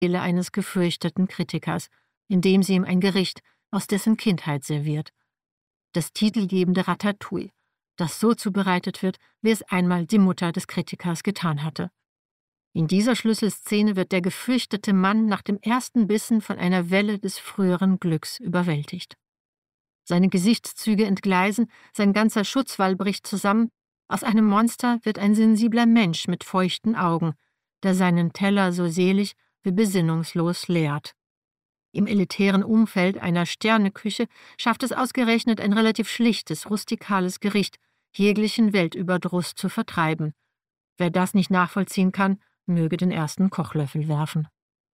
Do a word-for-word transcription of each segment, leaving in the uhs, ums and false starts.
Seele eines gefürchteten Kritikers, indem sie ihm ein Gericht aus dessen Kindheit serviert. Das titelgebende Ratatouille, das so zubereitet wird, wie es einmal die Mutter des Kritikers getan hatte. In dieser Schlüsselszene wird der gefürchtete Mann nach dem ersten Bissen von einer Welle des früheren Glücks überwältigt. Seine Gesichtszüge entgleisen, sein ganzer Schutzwall bricht zusammen, aus einem Monster wird ein sensibler Mensch mit feuchten Augen, der seinen Teller so selig wie besinnungslos leert. Im elitären Umfeld einer Sterneküche schafft es ausgerechnet ein relativ schlichtes, rustikales Gericht, jeglichen Weltüberdruss zu vertreiben. Wer das nicht nachvollziehen kann, möge den ersten Kochlöffel werfen.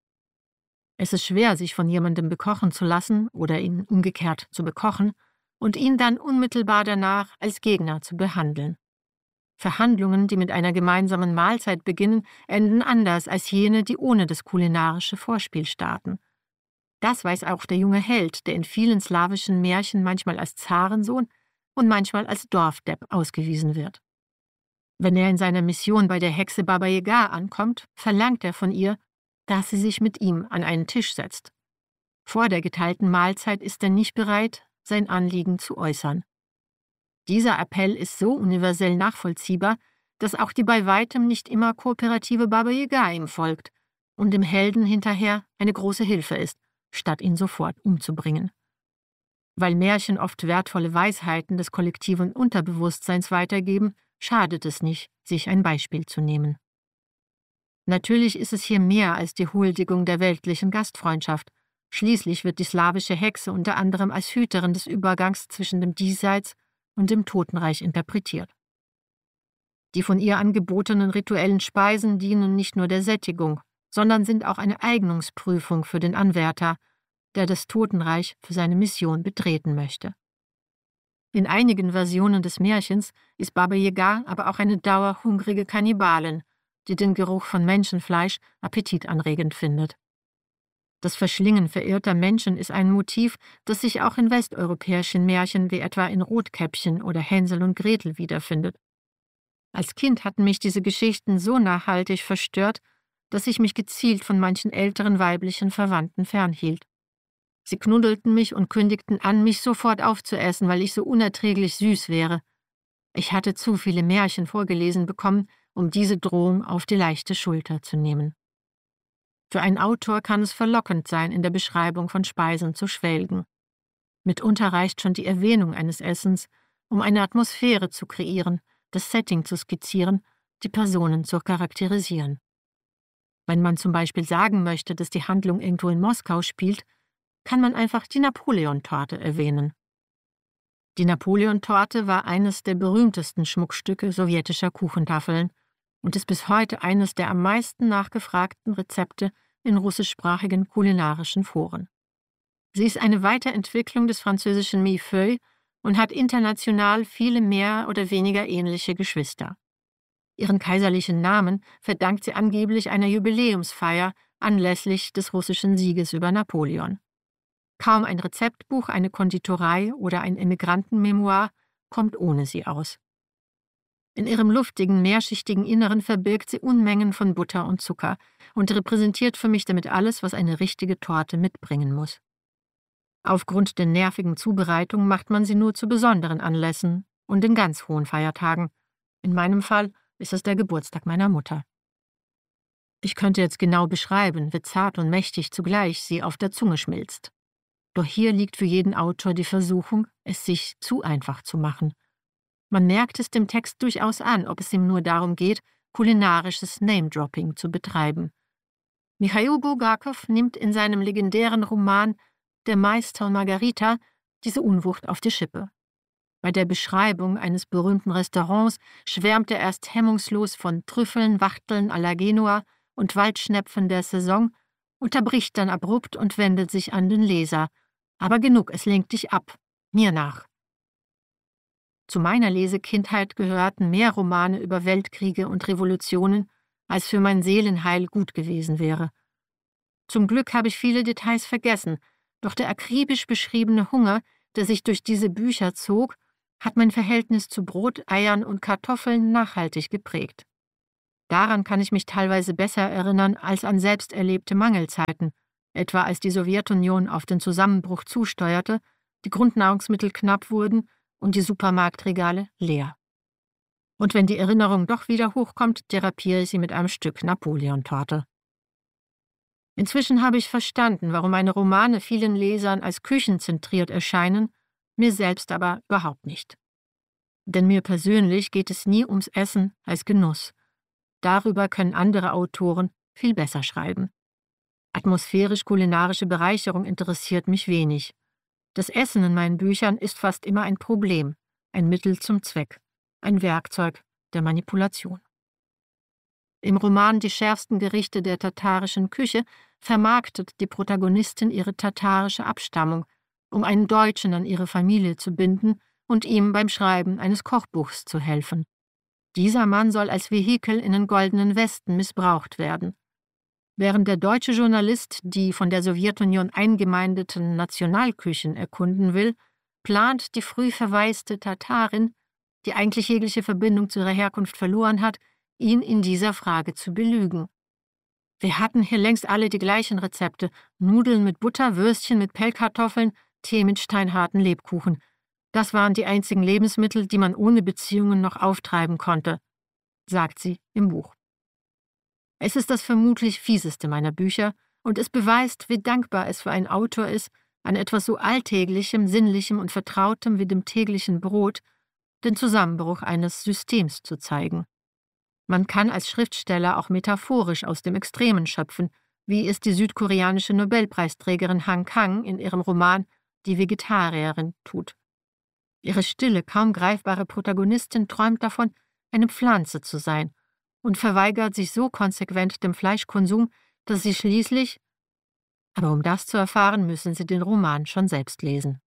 Es ist schwer, sich von jemandem bekochen zu lassen oder ihn umgekehrt zu bekochen und ihn dann unmittelbar danach als Gegner zu behandeln. Verhandlungen, die mit einer gemeinsamen Mahlzeit beginnen, enden anders als jene, die ohne das kulinarische Vorspiel starten. Das weiß auch der junge Held, der in vielen slawischen Märchen manchmal als Zarensohn und manchmal als Dorfdepp ausgewiesen wird. Wenn er in seiner Mission bei der Hexe Baba Yaga ankommt, verlangt er von ihr, dass sie sich mit ihm an einen Tisch setzt. Vor der geteilten Mahlzeit ist er nicht bereit, sein Anliegen zu äußern. Dieser Appell ist so universell nachvollziehbar, dass auch die bei weitem nicht immer kooperative Baba Yaga ihm folgt und dem Helden hinterher eine große Hilfe ist, statt ihn sofort umzubringen. Weil Märchen oft wertvolle Weisheiten des kollektiven Unterbewusstseins weitergeben, schadet es nicht, sich ein Beispiel zu nehmen. Natürlich ist es hier mehr als die Huldigung der weltlichen Gastfreundschaft. Schließlich wird die slawische Hexe unter anderem als Hüterin des Übergangs zwischen dem Diesseits und dem Totenreich interpretiert. Die von ihr angebotenen rituellen Speisen dienen nicht nur der Sättigung, sondern sind auch eine Eignungsprüfung für den Anwärter, der das Totenreich für seine Mission betreten möchte. In einigen Versionen des Märchens ist Baba Yaga aber auch eine dauerhungrige Kannibalin, die den Geruch von Menschenfleisch appetitanregend findet. Das Verschlingen verirrter Menschen ist ein Motiv, das sich auch in westeuropäischen Märchen wie etwa in Rotkäppchen oder Hänsel und Gretel wiederfindet. Als Kind hatten mich diese Geschichten so nachhaltig verstört, dass ich mich gezielt von manchen älteren weiblichen Verwandten fernhielt. Sie knuddelten mich und kündigten an, mich sofort aufzuessen, weil ich so unerträglich süß wäre. Ich hatte zu viele Märchen vorgelesen bekommen, um diese Drohung auf die leichte Schulter zu nehmen. Für einen Autor kann es verlockend sein, in der Beschreibung von Speisen zu schwelgen. Mitunter reicht schon die Erwähnung eines Essens, um eine Atmosphäre zu kreieren, das Setting zu skizzieren, die Personen zu charakterisieren. Wenn man zum Beispiel sagen möchte, dass die Handlung irgendwo in Moskau spielt, kann man einfach die Napoleon-Torte erwähnen. Die Napoleon-Torte war eines der berühmtesten Schmuckstücke sowjetischer Kuchentafeln und ist bis heute eines der am meisten nachgefragten Rezepte in russischsprachigen kulinarischen Foren. Sie ist eine Weiterentwicklung des französischen Millefeuille und hat international viele mehr oder weniger ähnliche Geschwister. Ihren kaiserlichen Namen verdankt sie angeblich einer Jubiläumsfeier anlässlich des russischen Sieges über Napoleon. Kaum ein Rezeptbuch, eine Konditorei oder ein Emigrantenmemoir kommt ohne sie aus. In ihrem luftigen, mehrschichtigen Inneren verbirgt sie Unmengen von Butter und Zucker und repräsentiert für mich damit alles, was eine richtige Torte mitbringen muss. Aufgrund der nervigen Zubereitung macht man sie nur zu besonderen Anlässen und in ganz hohen Feiertagen. In meinem Fall ist es der Geburtstag meiner Mutter. Ich könnte jetzt genau beschreiben, wie zart und mächtig zugleich sie auf der Zunge schmilzt. Doch hier liegt für jeden Autor die Versuchung, es sich zu einfach zu machen. Man merkt es dem Text durchaus an, ob es ihm nur darum geht, kulinarisches Name-Dropping zu betreiben. Michail Bulgakow nimmt in seinem legendären Roman »Der Meister und Margarita« diese Unwucht auf die Schippe. Bei der Beschreibung eines berühmten Restaurants schwärmt er erst hemmungslos von Trüffeln, Wachteln à la Genua und Waldschnepfen der Saison, unterbricht dann abrupt und wendet sich an den Leser. Aber genug, es lenkt dich ab. Mir nach. Zu meiner Lesekindheit gehörten mehr Romane über Weltkriege und Revolutionen, als für mein Seelenheil gut gewesen wäre. Zum Glück habe ich viele Details vergessen, doch der akribisch beschriebene Hunger, der sich durch diese Bücher zog, hat mein Verhältnis zu Brot, Eiern und Kartoffeln nachhaltig geprägt. Daran kann ich mich teilweise besser erinnern als an selbst erlebte Mangelzeiten, etwa als die Sowjetunion auf den Zusammenbruch zusteuerte, die Grundnahrungsmittel knapp wurden und die Supermarktregale leer. Und wenn die Erinnerung doch wieder hochkommt, therapiere ich sie mit einem Stück Napoleon-Torte. Inzwischen habe ich verstanden, warum meine Romane vielen Lesern als küchenzentriert erscheinen, mir selbst aber überhaupt nicht. Denn mir persönlich geht es nie ums Essen als Genuss. Darüber können andere Autoren viel besser schreiben. Atmosphärisch-kulinarische Bereicherung interessiert mich wenig. Das Essen in meinen Büchern ist fast immer ein Problem, ein Mittel zum Zweck, ein Werkzeug der Manipulation. Im Roman »Die schärfsten Gerichte der tatarischen Küche« vermarktet die Protagonistin ihre tatarische Abstammung, um einen Deutschen an ihre Familie zu binden und ihm beim Schreiben eines Kochbuchs zu helfen. Dieser Mann soll als Vehikel in den Goldenen Westen missbraucht werden. Während der deutsche Journalist die von der Sowjetunion eingemeindeten Nationalküchen erkunden will, plant die früh verwaiste Tatarin, die eigentlich jegliche Verbindung zu ihrer Herkunft verloren hat, ihn in dieser Frage zu belügen. Wir hatten hier längst alle die gleichen Rezepte: Nudeln mit Butter, Würstchen mit Pellkartoffeln, Tee mit steinharten Lebkuchen. Das waren die einzigen Lebensmittel, die man ohne Beziehungen noch auftreiben konnte, sagt sie im Buch. Es ist das vermutlich fieseste meiner Bücher und es beweist, wie dankbar es für einen Autor ist, an etwas so Alltäglichem, Sinnlichem und Vertrautem wie dem täglichen Brot den Zusammenbruch eines Systems zu zeigen. Man kann als Schriftsteller auch metaphorisch aus dem Extremen schöpfen, wie es die südkoreanische Nobelpreisträgerin Han Kang in ihrem Roman »Die Vegetarierin« tut. Ihre stille, kaum greifbare Protagonistin träumt davon, eine Pflanze zu sein und verweigert sich so konsequent dem Fleischkonsum, dass sie schließlich… Aber um das zu erfahren, müssen Sie den Roman schon selbst lesen.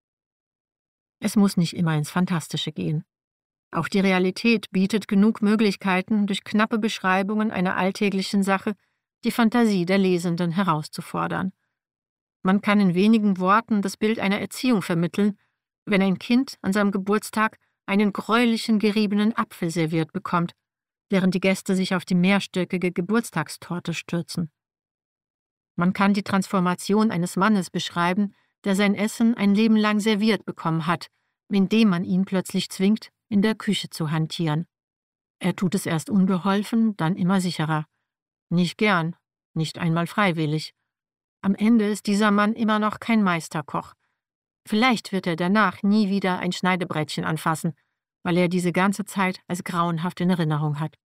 Es muss nicht immer ins Fantastische gehen. Auch die Realität bietet genug Möglichkeiten, durch knappe Beschreibungen einer alltäglichen Sache die Fantasie der Lesenden herauszufordern. Man kann in wenigen Worten das Bild einer Erziehung vermitteln, wenn ein Kind an seinem Geburtstag einen gräulichen geriebenen Apfel serviert bekommt, während die Gäste sich auf die mehrstöckige Geburtstagstorte stürzen. Man kann die Transformation eines Mannes beschreiben, der sein Essen ein Leben lang serviert bekommen hat, indem man ihn plötzlich zwingt, in der Küche zu hantieren. Er tut es erst unbeholfen, dann immer sicherer. Nicht gern, nicht einmal freiwillig. Am Ende ist dieser Mann immer noch kein Meisterkoch. Vielleicht wird er danach nie wieder ein Schneidebrettchen anfassen, weil er diese ganze Zeit als grauenhaft in Erinnerung hat.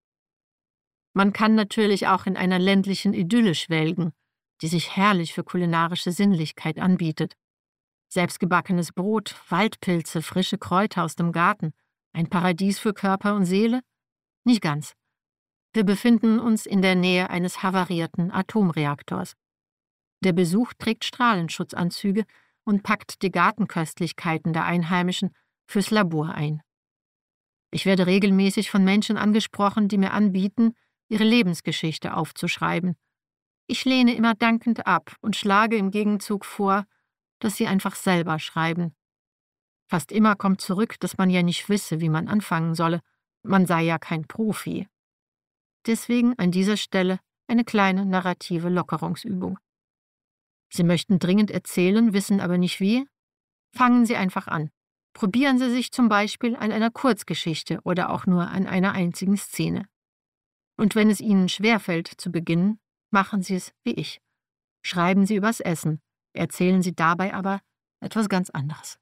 Man kann natürlich auch in einer ländlichen Idylle schwelgen, die sich herrlich für kulinarische Sinnlichkeit anbietet. Selbstgebackenes Brot, Waldpilze, frische Kräuter aus dem Garten, ein Paradies für Körper und Seele? Nicht ganz. Wir befinden uns in der Nähe eines havarierten Atomreaktors. Der Besuch trägt Strahlenschutzanzüge und packt die Gartenköstlichkeiten der Einheimischen fürs Labor ein. Ich werde regelmäßig von Menschen angesprochen, die mir anbieten, ihre Lebensgeschichte aufzuschreiben. Ich lehne immer dankend ab und schlage im Gegenzug vor, dass sie einfach selber schreiben. Fast immer kommt zurück, dass man ja nicht wisse, wie man anfangen solle. Man sei ja kein Profi. Deswegen an dieser Stelle eine kleine narrative Lockerungsübung. Sie möchten dringend erzählen, wissen aber nicht wie? Fangen Sie einfach an. Probieren Sie sich zum Beispiel an einer Kurzgeschichte oder auch nur an einer einzigen Szene. Und wenn es Ihnen schwerfällt zu beginnen, machen Sie es wie ich. Schreiben Sie übers Essen, erzählen Sie dabei aber etwas ganz anderes.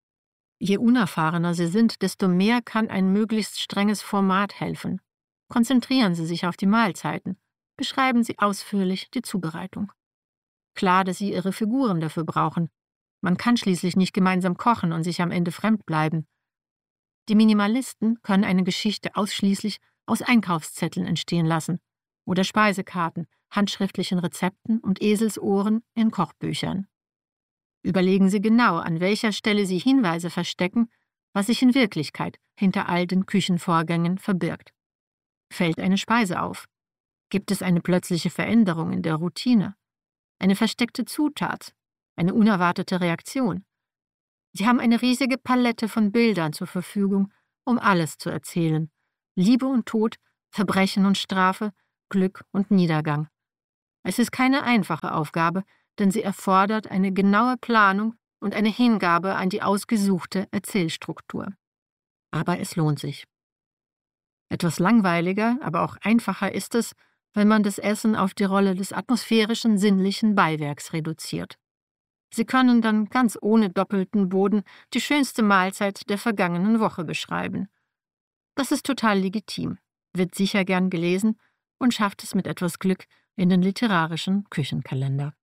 Je unerfahrener Sie sind, desto mehr kann ein möglichst strenges Format helfen. Konzentrieren Sie sich auf die Mahlzeiten. Beschreiben Sie ausführlich die Zubereitung. Klar, dass Sie Ihre Figuren dafür brauchen. Man kann schließlich nicht gemeinsam kochen und sich am Ende fremd bleiben. Die Minimalisten können eine Geschichte ausschließlich aus Einkaufszetteln entstehen lassen oder Speisekarten, handschriftlichen Rezepten und Eselsohren in Kochbüchern. Überlegen Sie genau, an welcher Stelle Sie Hinweise verstecken, was sich in Wirklichkeit hinter all den Küchenvorgängen verbirgt. Fällt eine Speise auf? Gibt es eine plötzliche Veränderung in der Routine? Eine versteckte Zutat? Eine unerwartete Reaktion? Sie haben eine riesige Palette von Bildern zur Verfügung, um alles zu erzählen. Liebe und Tod Verbrechen und Strafe, Glück und Niedergang. Es ist keine einfache Aufgabe, denn sie erfordert eine genaue Planung und eine Hingabe an die ausgesuchte Erzählstruktur. Aber es lohnt sich. Etwas langweiliger, aber auch einfacher ist es, wenn man das Essen auf die Rolle des atmosphärischen, sinnlichen Beiwerks reduziert. Sie können dann ganz ohne doppelten Boden die schönste Mahlzeit der vergangenen Woche beschreiben. Das ist total legitim, wird sicher gern gelesen und schafft es mit etwas Glück in den literarischen Küchenkalender.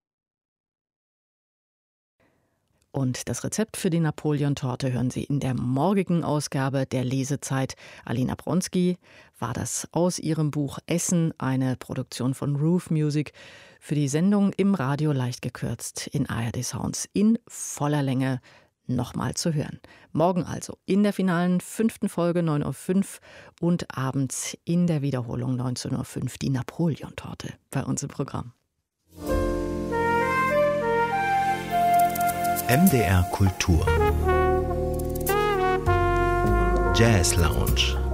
Und das Rezept für die Napoleon-Torte hören Sie in der morgigen Ausgabe der Lesezeit. Alina Bronski war das aus ihrem Buch Essen, eine Produktion von Roof Music, für die Sendung im Radio leicht gekürzt in A R D Sounds in voller Länge nochmal zu hören. Morgen also in der finalen fünften Folge neun Uhr fünf und abends in der Wiederholung neunzehn Uhr fünf die Napoleon-Torte bei uns im Programm. M D R Kultur Jazz Lounge